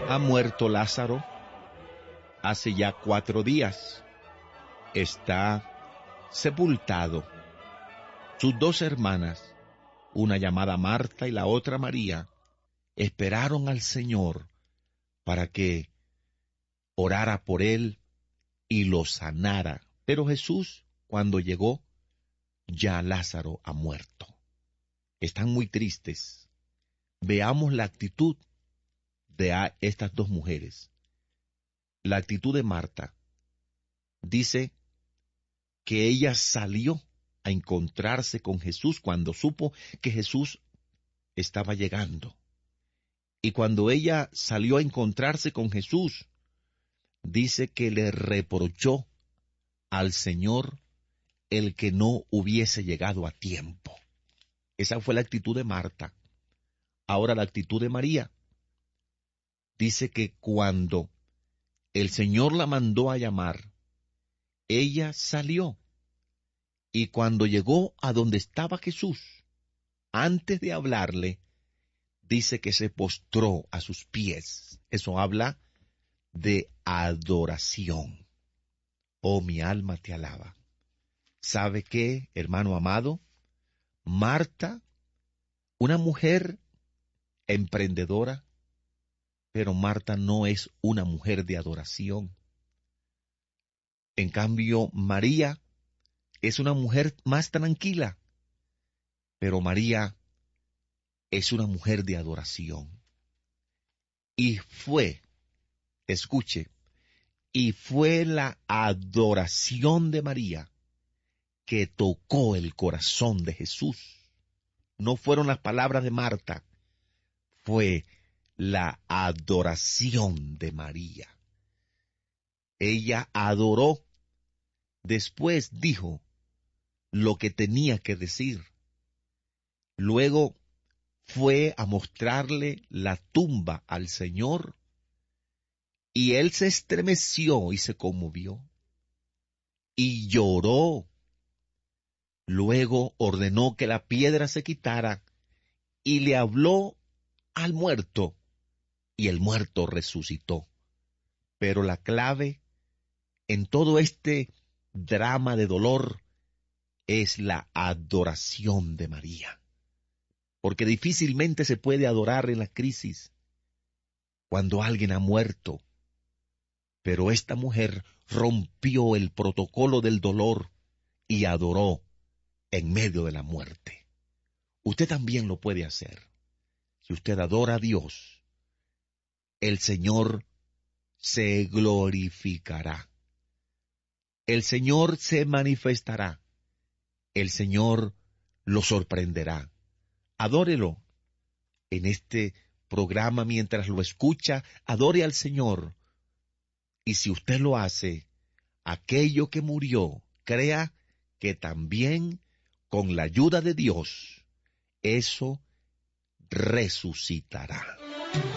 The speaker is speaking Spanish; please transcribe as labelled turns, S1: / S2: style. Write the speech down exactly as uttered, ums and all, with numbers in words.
S1: Ha muerto Lázaro hace ya cuatro días. Está sepultado. Sus dos hermanas, una llamada Marta y la otra María, esperaron al Señor para que orara por él y lo sanara. Pero Jesús, cuando llegó, ya Lázaro ha muerto. Están muy tristes. Veamos la actitud de a estas dos mujeres. La actitud de Marta dice que ella salió a encontrarse con Jesús cuando supo que Jesús estaba llegando. Y cuando ella salió a encontrarse con Jesús, dice que le reprochó al Señor el que no hubiese llegado a tiempo. Esa fue la actitud de Marta. Ahora la actitud de María. Dice que cuando el Señor la mandó a llamar, ella salió. Y cuando llegó a donde estaba Jesús, antes de hablarle, dice que se postró a sus pies. Eso habla de adoración. Oh, mi alma te alaba. ¿Sabe qué, hermano amado? Marta, una mujer emprendedora, pero Marta no es una mujer de adoración. En cambio, María es una mujer más tranquila, pero María es una mujer de adoración. Y fue, escuche, y fue la adoración de María que tocó el corazón de Jesús. No fueron las palabras de Marta, fue la adoración de María. Ella adoró, después dijo lo que tenía que decir. Luego fue a mostrarle la tumba al Señor, y él se estremeció y se conmovió, y lloró. Luego ordenó que la piedra se quitara, y le habló al muerto, y el muerto resucitó. Pero la clave en todo este drama de dolor es la adoración de María. Porque difícilmente se puede adorar en la crisis cuando alguien ha muerto. Pero esta mujer rompió el protocolo del dolor y adoró en medio de la muerte. Usted también lo puede hacer. Si usted adora a Dios, el Señor se glorificará. El Señor se manifestará. El Señor lo sorprenderá. Adórelo. En este programa, mientras lo escucha, adore al Señor. Y si usted lo hace, aquello que murió, crea que también, con la ayuda de Dios, eso resucitará.